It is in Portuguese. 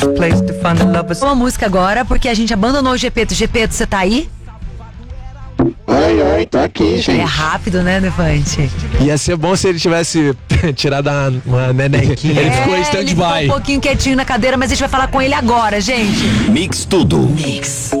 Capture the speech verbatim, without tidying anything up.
Uma música agora, porque a gente abandonou o Gepeto. Gepeto, você tá aí? Ai, ai, tá aqui, gente. É rápido, né, Nevante? Ia ser bom se ele tivesse tirado uma, uma nenequinha. Ele É, ficou em ele ficou stand-by. um pouquinho quietinho na cadeira, mas a gente vai falar com ele agora, gente. Mix Tudo. Mix.